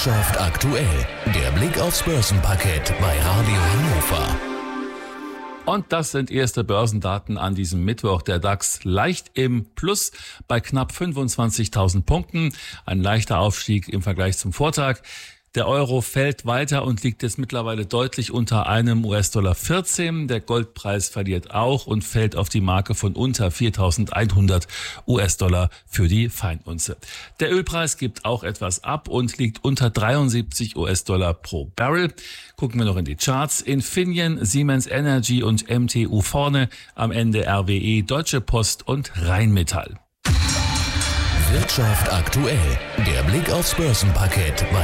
Wirtschaft aktuell. Der Blick aufs Börsenparkett bei Radio Hannover. Und das sind erste Börsendaten an diesem Mittwoch. Der DAX leicht im Plus bei knapp 25.000 Punkten. Ein leichter Aufstieg im Vergleich zum Vortag. Der Euro fällt weiter und liegt jetzt mittlerweile deutlich unter einem US-Dollar 14. Der Goldpreis verliert auch und fällt auf die Marke von unter 4.100 US-Dollar für die Feinunze. Der Ölpreis gibt auch etwas ab und liegt unter 73 US-Dollar pro Barrel. Gucken wir noch in die Charts. Infineon, Siemens Energy und MTU vorne. Am Ende RWE, Deutsche Post und Rheinmetall. Wirtschaft aktuell. Der Blick aufs Börsenparkett bei